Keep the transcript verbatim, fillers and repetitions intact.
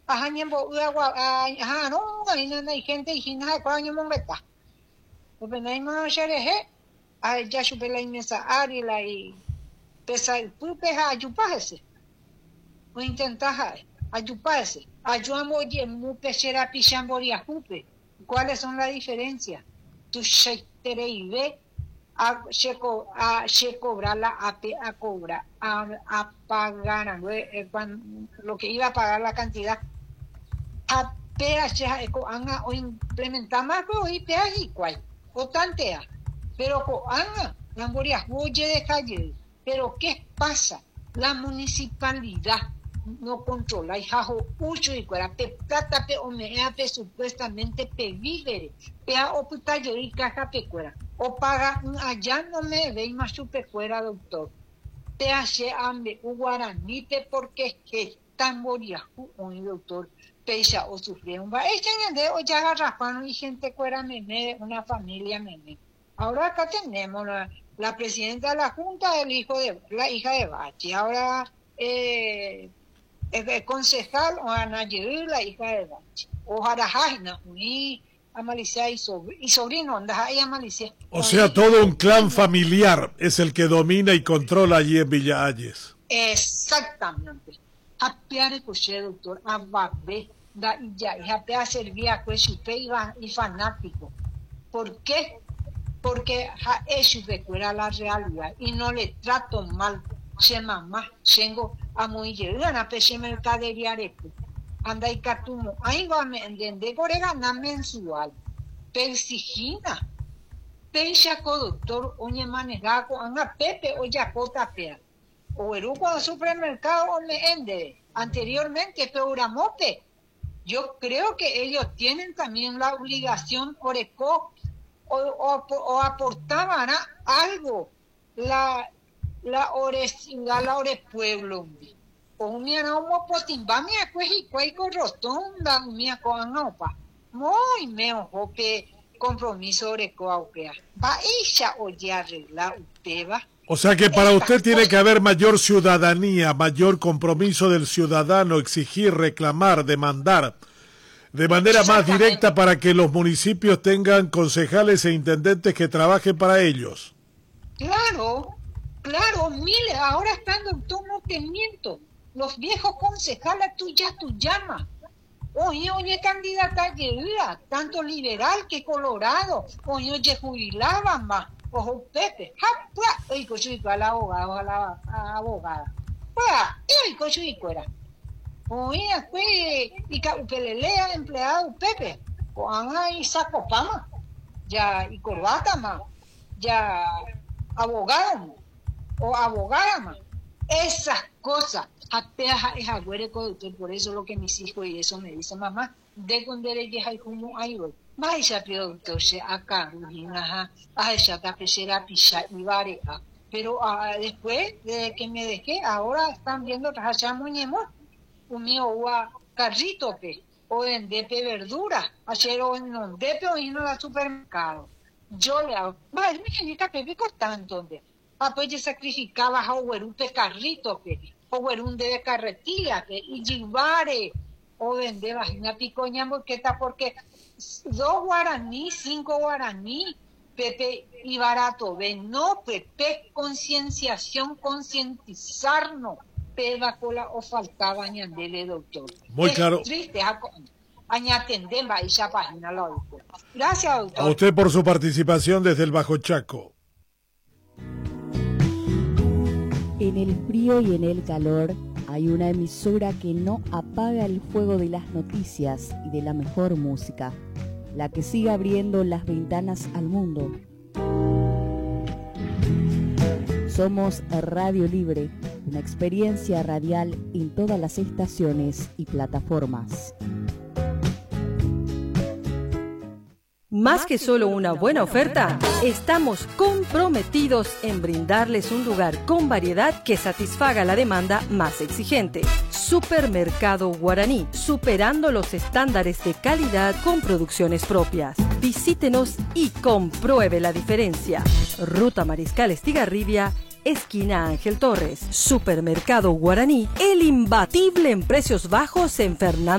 Ajá, ñembo, agua, ajá, no, hay gente y gente, cuando ñembo meta. Pues no hay más xereje, ay, ya supe la inmensa área, la y pesa el pupe, ayuparse. O intentar ayuparse. Ayudamos y mu pechera pichamboria pupe. ¿Cuáles son las diferencias? Tu sheitere y ve, a cobrar la A P a cobrar, a, a pagar, lo que iba a pagar la cantidad. A P H anga o implementar más y P H y cual, o tantea. Pero con anga, la moria huye de calle. Pero ¿qué pasa? La municipalidad no controla y jajo ucho y cuera pe plata pe omea pe supuestamente pe vivere pe a oputa yo y caja pe cuera o paga allá no me ve más su pe cuera doctor pe hace hambre guaraní pe porque es que tan moría un doctor pe ya o sufrió un va echan de o ya garrafano y gente cuera meme una familia meme. Ahora acá tenemos la, la presidenta de la junta el hijo de la hija de Bachi ahora eh el concejal o Anayir, la hija de Bachi. O Jarajajna, y Amalicia y sobrino, anda y Amalicia. O sea, todo un clan familiar es el que domina y controla allí en Villa Ayes. Exactamente. Apear escuché, doctor, a Babé, da y ya, y apear servía a Cuechupe y fanático. ¿Por qué? Porque ha hecho de fuera la realidad y no le trato mal. Se mamá, tengo a muy llegana, pese mercadería areco. Anda y catumo, ahí va a entender, por gana mensual. Persigina. Pensaco, doctor, oye manejaco, anda pepe o yacota pea. O eruco al supermercado o me ende. Anteriormente, peuramope. Yo creo que ellos tienen también la obligación, por eco, o, o, o aportaban a algo. La. La oresinga, la ore pueblo. O mía no mo potimba mía cueji cueco rostonda mía con nopa. Muy meo hope compromiso ore coaupea. Va ella oye arreglar usted va. O sea que para usted tiene que haber mayor ciudadanía, mayor compromiso del ciudadano, exigir, reclamar, demandar, de manera más directa para que los municipios tengan concejales e intendentes que trabajen para ellos. Claro. Claro, mire, ahora están, doctor, no te miento. Los viejos concejales, tú ya, tú llamas. Oye, oye, candidata llega, tanto liberal que colorado. Oye, oye, jubilaban más. Ojo, Pepe, ¡japua! Oye, cochuico a la abogada, a la abogada. ¡Pua! Oye, cochuico era. Oye, pues, y pelelea empleado Pepe. Juan ahí saco pama. Ya, y corbata más. Ya, abogado o abogada más. Esas cosas apenas es agüereco doctor, por eso lo que mis hijos y eso me dicen mamá de cuando eres vieja y como hay hoy más ya pero doctor se acá ajá a esa tapecera pisar y vareja pero uh, después de que me dejé ahora están viendo trajar muñemos un mío a carrito que o en depe verdura hacer o en un depe o en el supermercado yo le hago va es mi genita que pico tanto de ah, pues yo sacrificaba a un carrito que, o un de carretilla que, y llevare, o vender vagina picoña moqueta, porque dos guaraní, cinco guaraní, pepe y barato, ven, no, pepe, concienciación, concientizarnos, peba cola o faltaba añadele, doctor. Muy es claro. Triste, añatender va esa página, la doctor. Gracias, doctor. A usted por su participación desde el Bajo Chaco. En el frío y en el calor hay una emisora que no apaga el fuego de las noticias y de la mejor música, la que sigue abriendo las ventanas al mundo. Somos Radio Libre, una experiencia radial en todas las estaciones y plataformas. Más que solo una buena oferta, estamos comprometidos en brindarles un lugar con variedad que satisfaga la demanda más exigente. Supermercado Guaraní, superando los estándares de calidad con producciones propias. Visítenos y compruebe la diferencia. Ruta Mariscal Estigarribia, esquina Ángel Torres. Supermercado Guaraní, el imbatible en precios bajos en Fernando